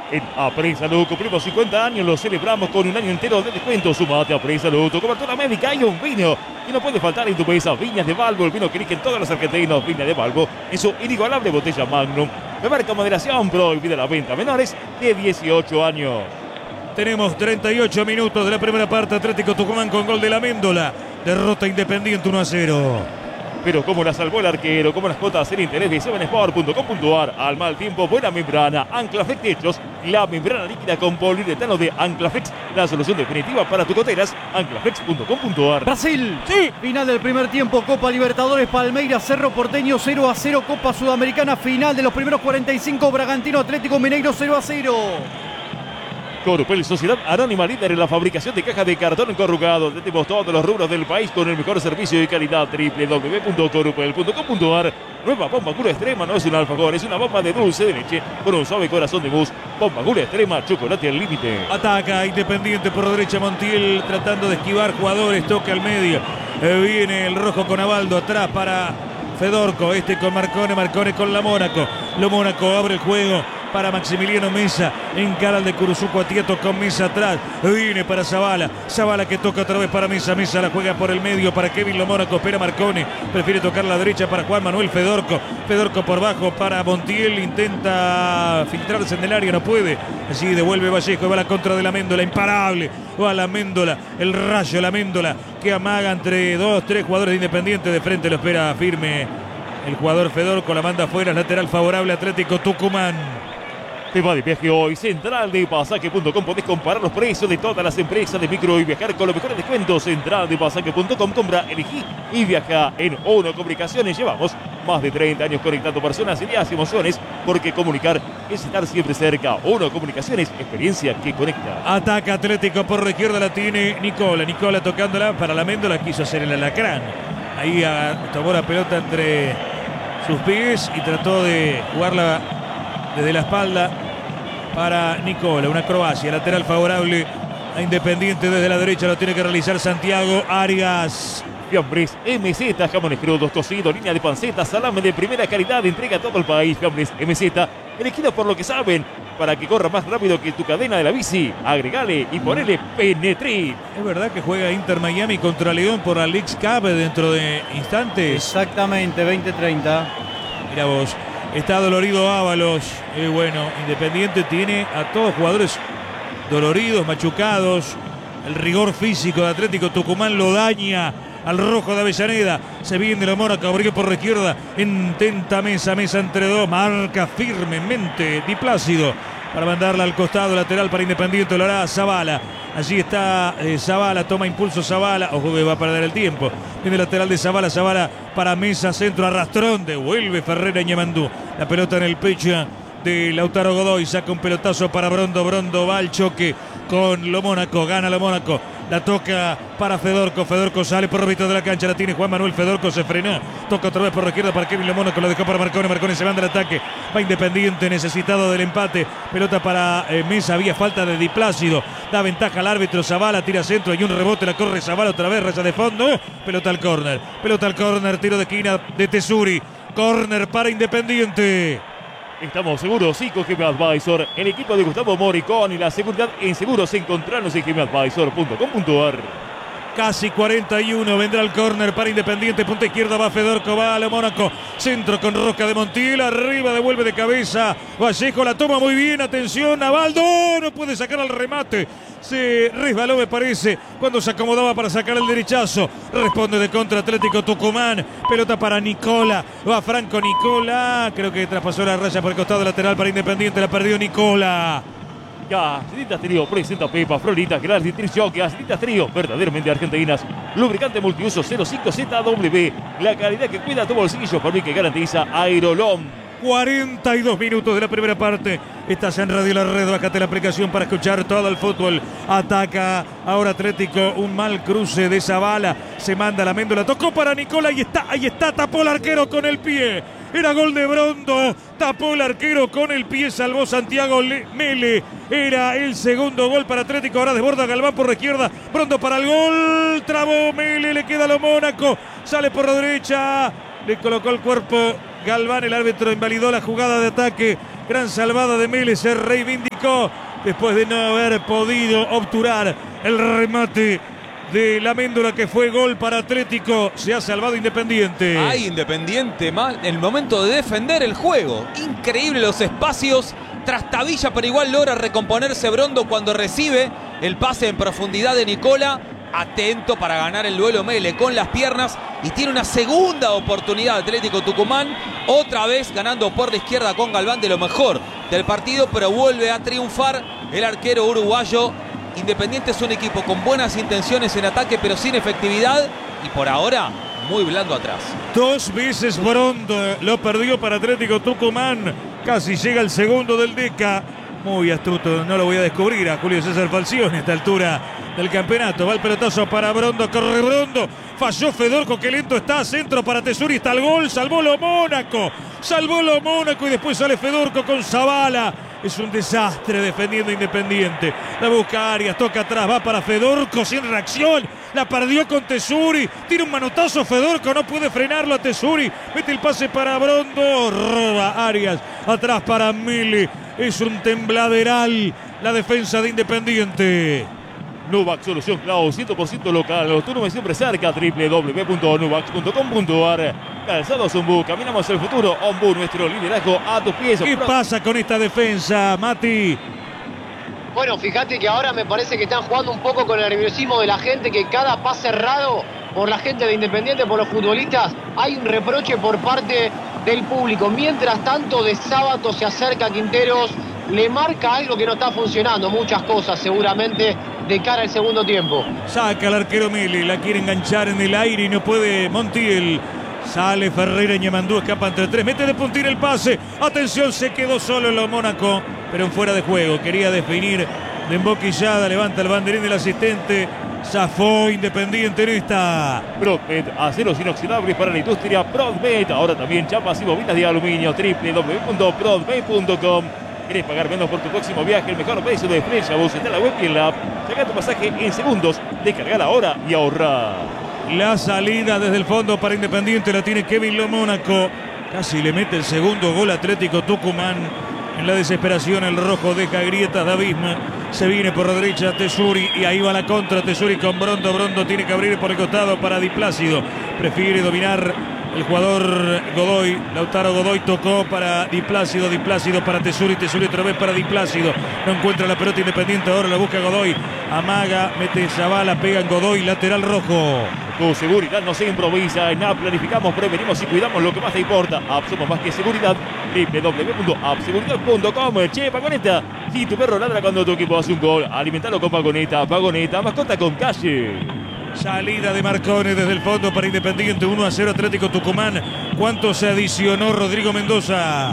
En Apresa Salud cumplimos 50 años, lo celebramos con un año entero de descuento. Sumate a Apresa Salud, tu cobertura médica y un vino. Y no puede faltar en tu mesa Viñas de Valvo, el vino que eligen todos los argentinos. Viñas de Valvo en su inigualable botella Magnum. Beber con moderación, prohibida la venta a menores de 18 años. Tenemos 38 minutos de la primera parte. Atlético Tucumán con gol de la Méndola. Derrota Independiente 1-0. Pero como la salvó el arquero, como las cuotas en interés de 7sport.com.ar. Al mal tiempo, buena membrana, Anclaflex Techos, la membrana líquida con poliuretano de Anclaflex, la solución definitiva para tus goteras, anclaflex.com.ar. Brasil, sí. Final del primer tiempo, Copa Libertadores, Palmeiras, Cerro Porteño 0-0, Copa Sudamericana, final de los primeros 45, Bragantino, Atlético Mineiro 0-0. Corupel, Sociedad Anónima, líder en la fabricación de cajas de cartón corrugado. Tenemos todos los rubros del país con el mejor servicio y calidad. www.corupel.com.ar. Nueva bomba Gula Extrema, no es un alfajor, es una bomba de dulce de leche con un suave corazón de mousse. Bomba Gula Extrema, chocolate al límite. Ataca Independiente por derecha, Montiel tratando de esquivar jugadores, toca al medio. Viene el rojo con Abaldo atrás para Fedorco, con Marcone con la Mónaco. Lo Mónaco abre el juego para Maximiliano Mesa, encara al de Curuzuco Atieto con Mesa atrás, viene para Zavala que toca otra vez para Mesa la juega por el medio para Kevin Lo Mónaco, espera Marcone, prefiere tocar la derecha para Juan Manuel Fedorco por bajo para Montiel, intenta filtrarse en el área, no puede, así devuelve Vallejo, va a la contra de la Méndola, imparable, va a la Méndola, el rayo la Méndola, que amaga entre 2-3 jugadores de Independiente, de frente lo espera firme el jugador Fedorco, la manda afuera, lateral favorable Atlético Tucumán. Te va de viaje hoy, centraldepasaje.com. Podés comparar los precios de todas las empresas de micro y viajar con los mejores descuentos. Centraldepasaje.com. Compra, elegí y viaja en ONO Comunicaciones. Llevamos más de 30 años conectando personas, ideas y emociones, porque comunicar es estar siempre cerca. ONO Comunicaciones, experiencia que conecta. Ataca Atlético por la izquierda, la tiene Nicola tocándola para la Méndola, quiso hacer el alacrán. Ahí tomó la pelota entre sus pies y trató de jugarla desde la espalda para Nicola, una acrobacia, lateral favorable a Independiente desde la derecha, lo tiene que realizar Santiago Arias. Fiambres MZ, jamones crudos, cocido, línea de panceta, salame de primera calidad, entrega a todo el país. Fiambres MZ, elegido por lo que saben, para que corra más rápido que tu cadena de la bici. Agregale y ponele Penetrit. Es verdad que juega Inter Miami contra León por la Leagues Cup dentro de instantes. Exactamente, 20:30. Mira vos. Está dolorido Ábalos. Bueno, Independiente tiene a todos jugadores doloridos, machucados. El rigor físico de Atlético Tucumán lo daña al rojo de Avellaneda. Se viene la Mónaco, abrió por la izquierda. Intenta Mesa entre dos. Marca firmemente Di Plácido para mandarla al costado lateral para Independiente. Lo hará Zavala. Allí está Zavala, toma impulso Zavala. Ojo que va a perder el tiempo. Viene el lateral de Zavala para Mesa, centro arrastrón. Devuelve Ferreira Ñemandú. La pelota en el pecho de Lautaro Godoy. Saca un pelotazo para Brondo. Brondo va al choque con Lo Mónaco. Gana Lo Mónaco. La toca para Fedorco. Fedorco sale por el de la cancha. La tiene Juan Manuel Fedorco. Se frenó. Toca otra vez por la izquierda para Kevin Lo Mónaco. Lo dejó para Marcone. Marcone se manda al ataque. Va Independiente necesitado del empate. Pelota para Mesa. Había falta de Di Plácido. Da ventaja al árbitro. Zavala tira centro. Hay un rebote. La corre Zavala otra vez. Raya de fondo. Pelota al córner. Tiro de esquina de Tesuri. Córner para Independiente. Estamos seguros, sí, con GM Advisor, el equipo de Gustavo Moricón y la seguridad en seguros. Encontrarnos en gmadvisor.com.ar. Casi 41, vendrá el córner para Independiente, punta izquierda va Fedorco, va a Lo Mónaco, centro con Roca de Montiel, arriba devuelve de cabeza, Vallejo la toma muy bien, atención, Abaldo, no puede sacar al remate, se resbaló me parece, cuando se acomodaba para sacar el derechazo, responde de contra Atlético Tucumán, pelota para Nicola, va Franco Nicola, creo que traspasó la raya por el costado lateral para Independiente, la perdió Nicola. Gasitas Trío presenta Pepa, Florita, Gerard y Tricio, Gasitas Trío, verdaderamente argentinas. Lubricante multiuso 05ZW, la calidad que cuida tu bolsillo, por mí que garantiza Aerolom. 42 minutos de la primera parte. Estás en Radio La Red, bájate la aplicación para escuchar todo el fútbol. Ataca ahora Atlético, un mal cruce de Zavala. Se manda la Méndola, tocó para Nicola, ahí está, tapó el arquero con el pie. Era gol de Brondo, tapó el arquero con el pie, salvó Santiago Mele. Era el segundo gol para Atlético, ahora desborda Galván por la izquierda. Brondo para el gol, trabó Mele, le queda Lo Mónaco. Sale por la derecha, le colocó el cuerpo Galván, el árbitro invalidó la jugada de ataque Gran salvada de Mele, se reivindicó después de no haber podido obturar el remate de la Méndola, que fue gol para Atlético. Se ha salvado Independiente. Ay, Independiente mal en el momento de defender el juego. Increíble los espacios. Trastabilla, pero igual logra recomponerse Brondo cuando recibe el pase en profundidad de Nicola. Atento para ganar el duelo Mele con las piernas. Y tiene una segunda oportunidad Atlético Tucumán. Otra vez ganando por la izquierda con Galván, de lo mejor del partido. Pero vuelve a triunfar el arquero uruguayo. Independiente es un equipo con buenas intenciones en ataque, pero sin efectividad. Y por ahora, muy blando atrás. 2 veces Brondo lo perdió para Atlético Tucumán. Casi llega el segundo del Deca. Muy astuto, no lo voy a descubrir a Julio César Falcioni a esta altura del campeonato. Va el pelotazo para Brondo, corre Brondo. Falló Fedorco, que lento está. Centro para Tesuri, está el gol. Salvó lo Mónaco. Salvó lo Mónaco y después sale Fedorco con Zavala. Es un desastre defendiendo Independiente. La busca Arias, toca atrás, va para Fedorco sin reacción. La perdió con Tesuri. Tira un manotazo Fedorco, no puede frenarlo a Tesuri. Mete el pase para Brondo. Roba Arias. Atrás para Mili. Es un tembladeral la defensa de Independiente. Nuvac, solución Cloud, 100% local. Autónomo siempre cerca. www.nuvac.com.ar. Calzados Ombú, caminamos el futuro. Ombú, nuestro liderazgo a tus pies. ¿Qué pasa con esta defensa, Mati? Bueno, fíjate que ahora me parece que están jugando un poco con el nerviosismo de la gente, que cada pase errado por la gente de Independiente, por los futbolistas, hay un reproche por parte del público. Mientras tanto, de Sábato se acerca a Quinteros, le marca algo que no está funcionando, muchas cosas seguramente de cara al segundo tiempo. Saca el arquero Mili, la quiere enganchar en el aire y no puede Montiel. Sale Ferreira, Ñemandú, escapa entre 3, mete de puntín el pase. Atención, se quedó solo en lo Mónaco, pero en fuera de juego. Quería definir de emboquillada, levanta el banderín del asistente. Zafó Independiente en esta. Prodmed, aceros inoxidables para la industria. Prodmed, ahora también chapas y bobinas de aluminio. www.prodmed.com. ¿Querés pagar menos por tu próximo viaje? El mejor precio de Frechabús está en la web y en la app. Saca tu pasaje en segundos. Descarga ahora y ahorra. La salida desde el fondo para Independiente la tiene Kevin Lo Mónaco. Casi le mete el segundo gol Atlético Tucumán. En la desesperación el rojo deja grietas de abismo. Se viene por la derecha Tesuri y ahí va la contra. Tesuri con Brondo. Brondo tiene que abrir por el costado para Di Plácido. Prefiere dominar el jugador Godoy. Lautaro Godoy tocó para Di Plácido. Di Plácido para Tesuri. Tesuri otra vez para Di Plácido. No encuentra la pelota Independiente. Ahora la busca Godoy. Amaga, mete Zavala, pega en Godoy. Lateral rojo. Tu seguridad no se improvisa. En App planificamos, prevenimos y cuidamos lo que más te importa. App, somos más que seguridad. www.appseguridad.com. Che, Pagoneta, si tu perro ladra cuando tu equipo hace un gol, alimentalo con Pagoneta. Pagoneta, mascota con calle. Salida de Marcone desde el fondo para Independiente. 1-0 Atlético Tucumán. ¿Cuánto se adicionó Rodrigo Mendoza?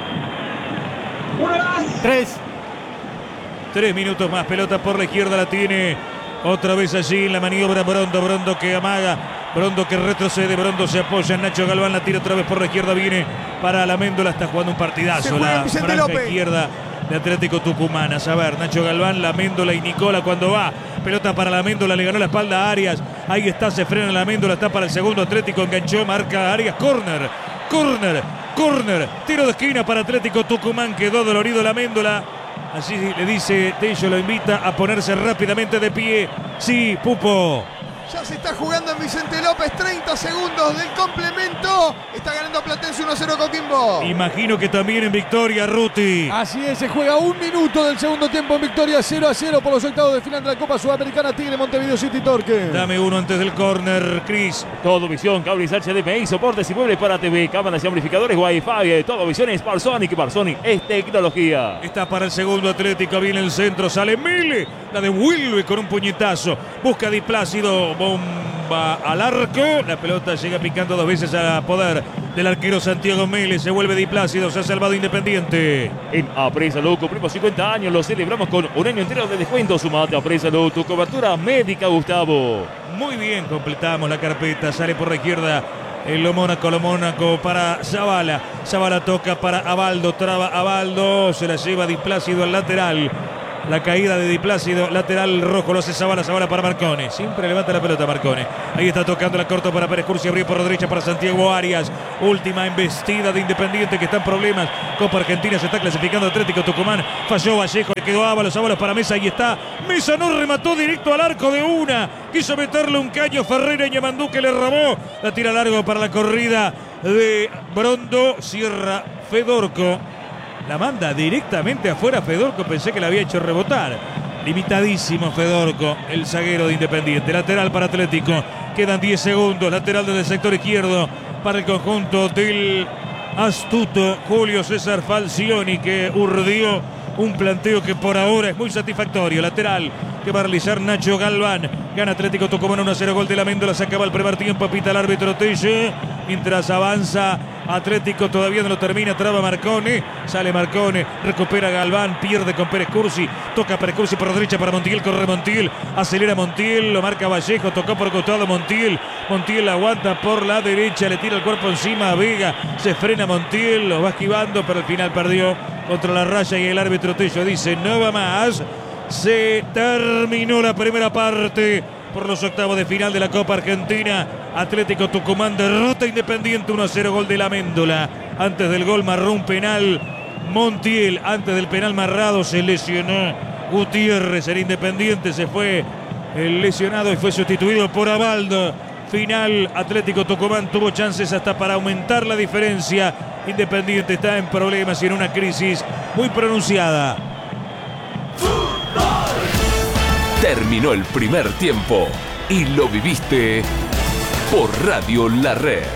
3 minutos más. Pelota por la izquierda la tiene otra vez allí en la maniobra Brondo. Brondo que amaga. Brondo que retrocede. Brondo se apoya en Nacho Galván. La tira otra vez por la izquierda. Viene para la Méndola. Está jugando un partidazo la franja izquierda de Atlético Tucumán. A saber, Nacho Galván, la Méndola y Nicola cuando va. Pelota para la Méndola, le ganó la espalda a Arias. Ahí está, se frena la Méndola, está para el segundo Atlético, enganchó, marca Arias, córner. Tiro de esquina para Atlético Tucumán, quedó dolorido la Méndola. Así le dice Tello, lo invita a ponerse rápidamente de pie. Sí, Pupo. Ya se está jugando en Vicente López, 30 segundos del complemento. Está ganando Platense 1-0 Coquimbo. Imagino que también en victoria, Ruti. Así es, se juega 1 minuto del segundo tiempo en victoria 0-0 por los octavos de final de la Copa Sudamericana. Tigre, Montevideo City, Torque. Dame uno antes del córner, Cris. Todo visión, cables HDMI, soportes y muebles para TV, cámaras y amplificadores Wi-Fi. Todo visión es Parsonic. Parsonic es tecnología. Está para el segundo Atlético, viene el centro, sale Mille. La devuelve con un puñetazo. Busca Di Plácido, bomba al arco. La pelota llega picando 2 veces a poder del arquero Santiago Mele. Se vuelve Di Plácido, se ha salvado Independiente. En Apresalud cumplimos 50 años, lo celebramos con un año entero de descuento. Sumate a Apresalud, tu cobertura médica, Gustavo. Muy bien, completamos la carpeta. Sale por la izquierda el Lo Mónaco para Zavala. Zavala toca para Abaldo, traba Abaldo, se la lleva Di Plácido al lateral. La caída de Di Plácido, lateral rojo, lo hace Zavala para Marcone. Siempre levanta la pelota Marcone. Ahí está tocando la corta para Pérez Cursi, abrió por la derecha para Santiago Arias. Última embestida de Independiente que está en problemas. Copa Argentina se está clasificando Atlético Tucumán. Falló Vallejo, le quedó Ábalos para Mesa. Ahí está. Mesa no remató directo al arco de una. Quiso meterle un caño Ferreira y Ñamandú que le robó. La tira largo para la corrida de Brondo. Cierra Fedorco. La manda directamente afuera Fedorco, pensé que la había hecho rebotar. Limitadísimo Fedorco, el zaguero de Independiente. Lateral para Atlético, quedan 10 segundos. Lateral desde el sector izquierdo para el conjunto del astuto Julio César Falcioni, que urdió un planteo que por ahora es muy satisfactorio. Lateral que va a realizar Nacho Galván. Gana Atlético Tucumán 1-0, gol de la Méndola. Se acaba el primer tiempo, pita el árbitro Telle. Mientras avanza Atlético, todavía no lo termina, traba Marcone. Sale Marcone, recupera Galván, pierde con Pérez Cursi. Toca Pérez Cursi por la derecha para Montiel, corre Montiel. Acelera Montiel, lo marca Vallejo, tocó por costado Montiel. Montiel aguanta por la derecha, le tira el cuerpo encima a Vega. Se frena Montiel, lo va esquivando, pero al final perdió contra la raya y el árbitro Tello dice no va más. Se terminó la primera parte por los octavos de final de la Copa Argentina. Atlético Tucumán derrota Independiente 1-0, gol de la Méndola. Antes del gol marró un penal Montiel. Antes del penal marrado se lesionó Gutiérrez. El Independiente se fue lesionado y fue sustituido por Abaldo. Final, Atlético Tucumán tuvo chances hasta para aumentar la diferencia. Independiente está en problemas y en una crisis muy pronunciada. Terminó el primer tiempo y lo viviste por Radio La Red.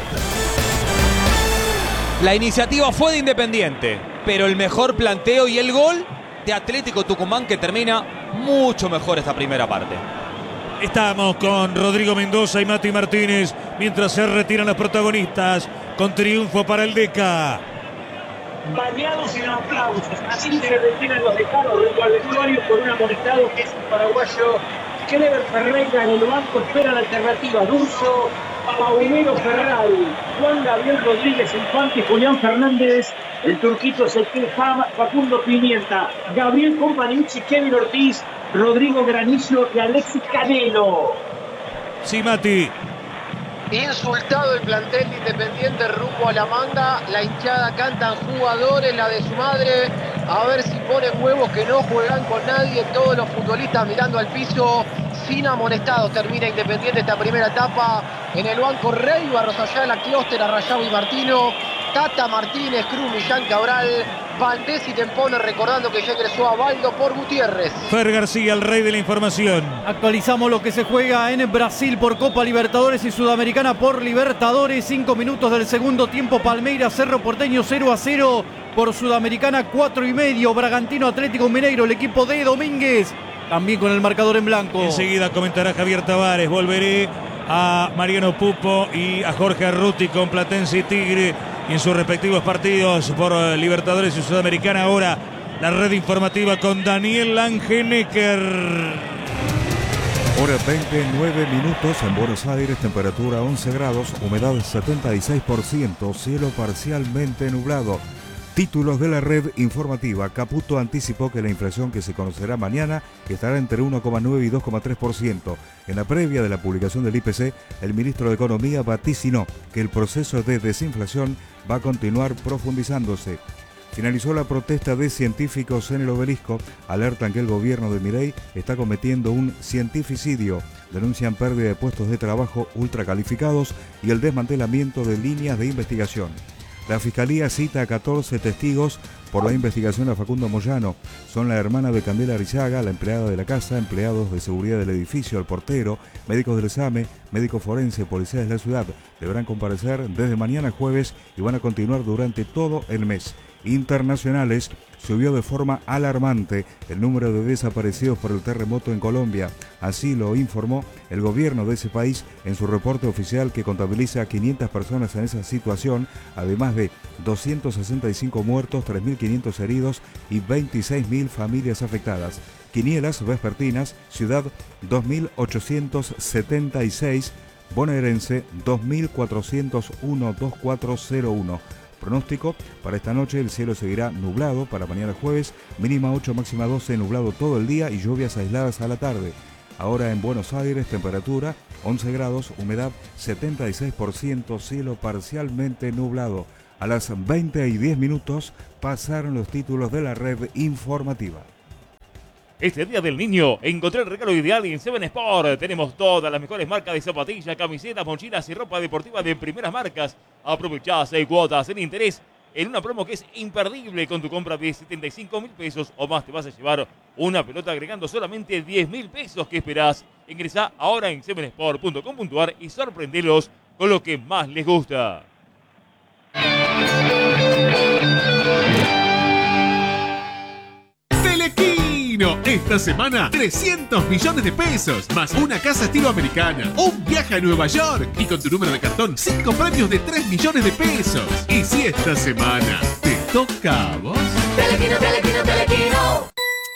La iniciativa fue de Independiente, pero el mejor planteo y el gol de Atlético Tucumán, que termina mucho mejor esta primera parte. Estamos con Rodrigo Mendoza y Mati Martínez mientras se retiran los protagonistas, con triunfo para el Deca. Bañados en aplausos, así se retiran los decanos dentro del vestuario por un amonestado que es el paraguayo Clever Ferreira. En el banco espera la alternativa: Durso, Paulero Ferrari, Juan Gabriel Rodríguez Infante, Julián Fernández, el turquito Ezequiel Ham, Facundo Pimienta, Gabriel Companiucci, Kevin Ortiz, Rodrigo Granillo y Alexis Canelo. Sí, Mati. Insultado el plantel de Independiente rumbo a la manga. La hinchada cantan jugadores, la de su madre. A ver si ponen huevos que no juegan con nadie. Todos los futbolistas mirando al piso sin amonestados. Termina Independiente esta primera etapa. En el banco Rey, Barrosayala, Clóster, Arrayado y Martino. Tata Martínez, Cruz, Millán Cabral, Valdés y Tempone, recordando que ya ingresó a Baldo por Gutiérrez. Fer García, el rey de la información. Actualizamos lo que se juega en Brasil por Copa Libertadores y Sudamericana por Libertadores. 5 minutos del segundo tiempo. Palmeiras, Cerro Porteño 0-0. Por Sudamericana 4:30. Bragantino, Atlético Mineiro, el equipo de Domínguez. También con el marcador en blanco. Enseguida comentará Javier Tavares. Volveré a Mariano Pupo y a Jorge Arruti con Platense y Tigre y en sus respectivos partidos por Libertadores y Sudamericana. Ahora la red informativa con Daniel Langenecker. Hora 29 minutos en Buenos Aires, temperatura 11 grados, humedad 76%, cielo parcialmente nublado. Títulos de la red informativa. Caputo anticipó que la inflación que se conocerá mañana estará entre 1,9 y 2,3%. En la previa de la publicación del IPC, el ministro de Economía vaticinó que el proceso de desinflación va a continuar profundizándose. Finalizó la protesta de científicos en el Obelisco. Alertan que el gobierno de Milei está cometiendo un cientificidio. Denuncian pérdida de puestos de trabajo ultracalificados y el desmantelamiento de líneas de investigación. La Fiscalía cita a 14 testigos por la investigación a Facundo Moyano. Son la hermana de Candela Arrillaga, la empleada de la casa, empleados de seguridad del edificio, el portero, médicos del SAME, médico forense, policías de la ciudad. Deberán comparecer desde mañana jueves y van a continuar durante todo el mes. Internacionales, subió de forma alarmante el número de desaparecidos por el terremoto en Colombia. Así lo informó el gobierno de ese país en su reporte oficial, que contabiliza a 500 personas en esa situación, además de 265 muertos, 3.500 heridos y 26.000 familias afectadas. Quinielas vespertinas: Ciudad 2.876, Bonaerense 2.401-2401. Pronóstico: para esta noche el cielo seguirá nublado, para mañana jueves mínima 8, máxima 12, nublado todo el día y lluvias aisladas a la tarde. Ahora en Buenos Aires, temperatura 11 grados, humedad 76%, cielo parcialmente nublado. A las 20:10 pasaron los títulos de la red informativa. Este Día del Niño, encontré el regalo ideal en Seven Sport. Tenemos todas las mejores marcas de zapatillas, camisetas, mochilas y ropa deportiva de primeras marcas. Aprovechá 6 cuotas sin interés en una promo que es imperdible. Con tu compra de 75.000 pesos o más te vas a llevar una pelota agregando solamente 10.000 pesos. ¿Qué esperás? Ingresá ahora en sevensport.com.ar y sorprendelos con lo que más les gusta. Telequino, esta semana 300 millones de pesos, más una casa estilo americana, un viaje a Nueva York y con tu número de cartón 5 premios de 3 millones de pesos. Y si esta semana te toca a vos. Telequino, Telequino, Telequino.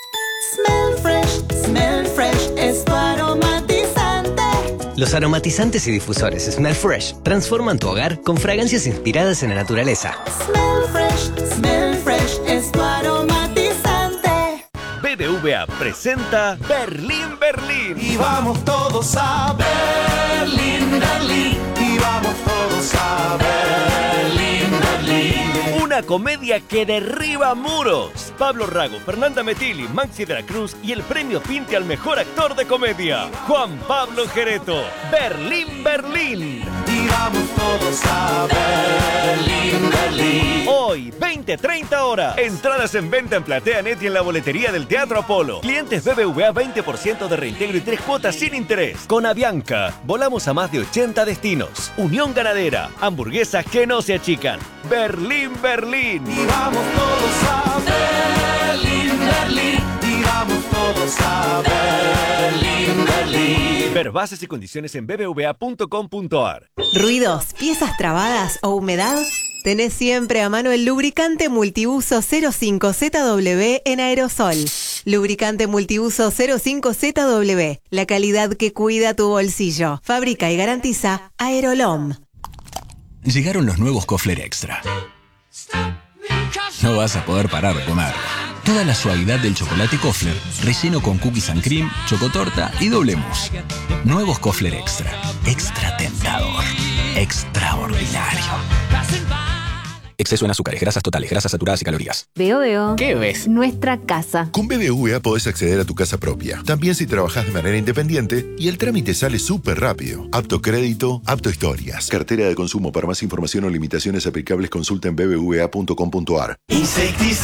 Smell Fresh es tu aromatizante. Los aromatizantes y difusores Smell Fresh transforman tu hogar con fragancias inspiradas en la naturaleza. Smell Fresh es tu aromatizante. BBVA presenta Berlín, Berlín. Y vamos todos a Berlín, Berlín. Y vamos todos a Berlín, Berlín. Una comedia que derriba muros. Pablo Rago, Fernanda Metilli, Maxi de la Cruz y el premio Pinte al mejor actor de comedia, Juan Pablo Gereto. Berlín, Berlín. Y vamos todos a Berlín, Berlín. Hoy, 20-30 horas. Entradas en venta en PlateaNet y en la boletería del Teatro Apolo. Clientes BBVA 20% de reintegro y 3 cuotas sin interés. Con Avianca, volamos a más de 80 destinos. Unión Ganadera, hamburguesas que no se achican. Berlín, Berlín. Y vamos todos a Berlín, Berlín. Y vamos todos a Berlín, Berlín. Ver bases y condiciones en bbva.com.ar. ¿Ruidos, piezas trabadas o humedad? Tenés siempre a mano el lubricante multiuso 05ZW en aerosol. Lubricante multiuso 05ZW, la calidad que cuida tu bolsillo. Fabrica y garantiza Aerolom. Llegaron los nuevos Kofler Extra. No vas a poder parar de comer. Toda la suavidad del chocolate Kofler, relleno con cookies and cream, chocotorta y doble mousse. Nuevos Kofler Extra. Extra tentador. Extraordinario. Exceso en azúcares, grasas totales, grasas saturadas y calorías. Veo. ¿Qué ves? Nuestra casa. Con BBVA podés acceder a tu casa propia. También si trabajás de manera independiente y el trámite sale súper rápido. Apto crédito, apto historias. Cartera de consumo. Para más información o limitaciones aplicables consulta en bbva.com.ar.